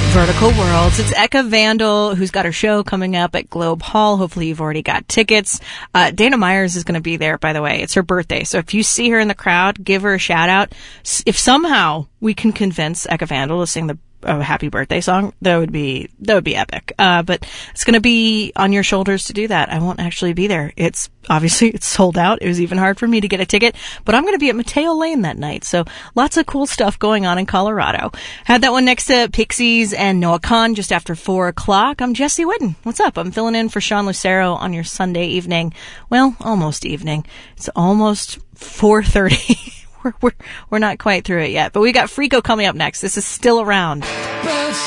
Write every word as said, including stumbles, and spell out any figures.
Vertical Worlds. It's Eka Vandal, who's got her show coming up at Globe Hall. Hopefully you've already got tickets. Uh, Dana Myers is going to be there, by the way. It's her birthday. So if you see her in the crowd, give her a shout out. If somehow we can convince Eka Vandal to sing the a happy birthday song, that would be that would be epic. Uh, but it's going to be on your shoulders to do that. I won't actually be there. It's obviously it's sold out. It was even hard for me to get a ticket, but I'm going to be at Mateo Lane that night. So lots of cool stuff going on in Colorado. Had that one next to Pixies and Noah Kahan just after four o'clock. I'm Jesse Whitten. What's up? I'm filling in for Sean Lucero on your Sunday evening. Well, almost evening. It's almost four thirty. We're, we're, we're not quite through it yet, but we got Frico coming up next. This is Still Around.